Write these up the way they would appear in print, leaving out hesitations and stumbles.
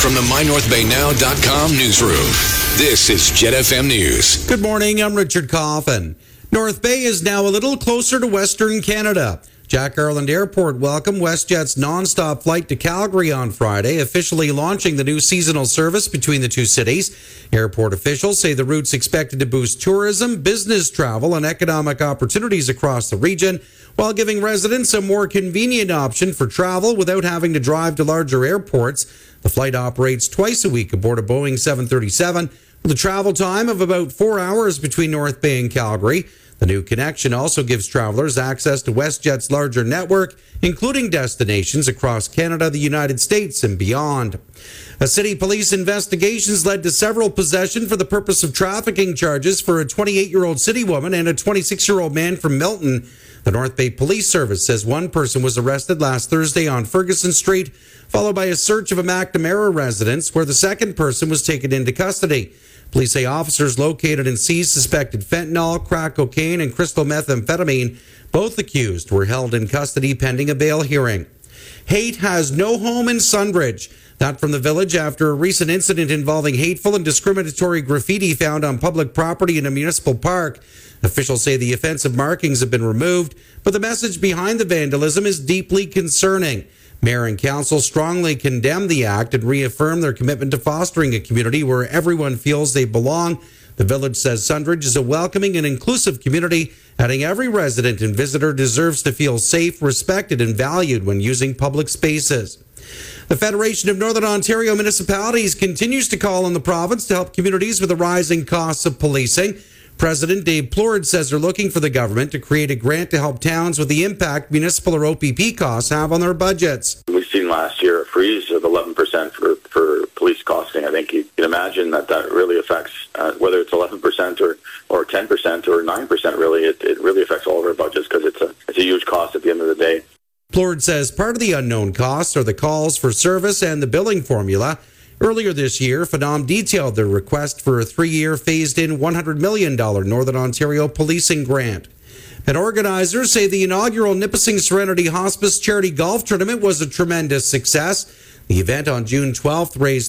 from the MyNorthBayNow.com newsroom, this is Jet FM News. Good morning, I'm Richard Coffin. North Bay is now a little closer to Western Canada. Jack Garland Airport welcomed WestJet's non-stop flight to Calgary on Friday, officially launching the new seasonal service between the two cities. Airport officials say the route's expected to boost tourism, business travel, and economic opportunities across the region, while giving residents a more convenient option for travel without having to drive to larger airports. The flight operates twice a week aboard a Boeing 737, with a travel time of about 4 hours between North Bay and Calgary. The new connection also gives travelers access to WestJet's larger network, including destinations across Canada, the United States, and beyond. A city police investigations led to several possession for the purpose of trafficking charges for a 28-year-old city woman and a 26-year-old man from Milton. The North Bay Police Service says one person was arrested last Thursday on Ferguson Street, followed by a search of a McNamara residence where the second person was taken into custody. Police say officers located and seized suspected fentanyl, crack cocaine, and crystal methamphetamine. Both accused were held in custody pending a bail hearing. Hate has no home in Sunbridge. That from the Village after a recent incident involving hateful and discriminatory graffiti found on public property in a municipal park. Officials say the offensive markings have been removed, but the message behind the vandalism is deeply concerning. Mayor and council strongly condemn the act and reaffirm their commitment to fostering a community where everyone feels they belong. The Village says Sunbridge is a welcoming and inclusive community, adding every resident and visitor deserves to feel safe, respected, and valued when using public spaces. The Federation of Northern Ontario Municipalities continues to call on the province to help communities with the rising costs of policing. President Dave Plourde says they're looking for the government to create a grant to help towns with the impact municipal or OPP costs have on their budgets. We've seen last year a freeze of 11% for police costing. I think you can imagine that really affects, whether it's 11% or 10% or 9%, really, it really affects all of our budgets because it's a huge cost at the end of the day. Plourde says part of the unknown costs are the calls for service and the billing formula. Earlier this year, Phenom detailed their request for a 3-year phased-in $100 million Northern Ontario policing grant. And organizers say the inaugural Nipissing Serenity Hospice Charity Golf Tournament was a tremendous success. The event on June 12th raised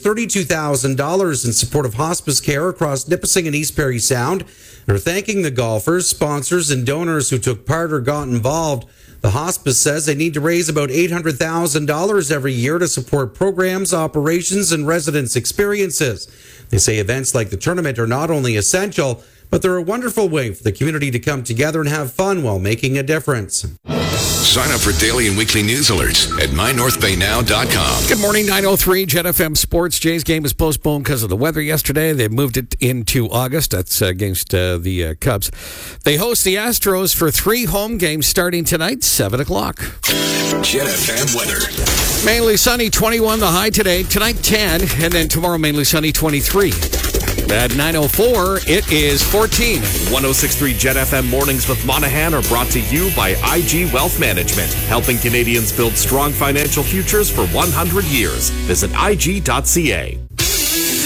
$32,000 in support of hospice care across Nipissing and East Parry Sound. They're thanking the golfers, sponsors, and donors who took part or got involved. The hospice says they need to raise about $800,000 every year to support programs, operations, and residents' experiences. They say events like the tournament are not only essential, but they're a wonderful way for the community to come together and have fun while making a difference. Sign up for daily and weekly news alerts at MyNorthBayNow.com. Good morning, 9:03 Jet FM Sports. Jays game was postponed because of the weather yesterday. They moved it into August. That's against the Cubs. They host the Astros for 3 home games starting tonight, 7 o'clock. Jet FM weather. Mainly sunny, 21 the high today. Tonight, 10. And then tomorrow, mainly sunny, 23. At 9:04, it is 14. 106.3 Jet FM Mornings with Monahan are brought to you by IG Wealth Management, helping Canadians build strong financial futures for 100 years. Visit IG.ca.